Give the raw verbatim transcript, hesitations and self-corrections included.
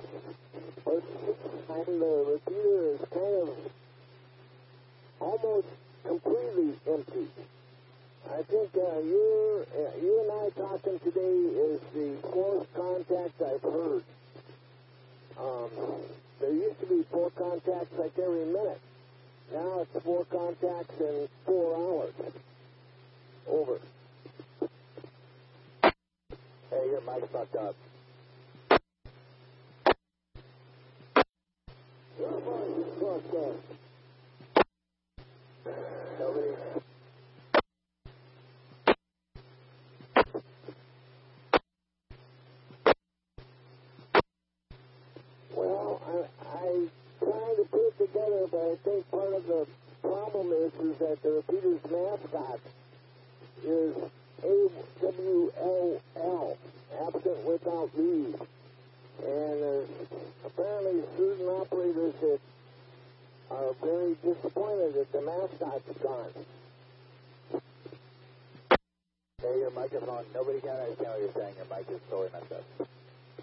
But this time the repeater is kind of almost completely empty. I think uh, you uh, you and I talking today is the fourth contact I've heard. Um, there used to be four contacts like every minute. Now it's four contacts in four hours. Over. Hey, your mic's fucked up. Your mic's fucked up. Nobody. Well, I, I trying to put it together, but I think part of the problem is, is that the repeater's mascot is A W L L, absent without leave. And there's apparently certain operators that are very disappointed that the mascot's gone. Hey, your microphone, nobody can understand what you're saying. Your mic is totally messed up.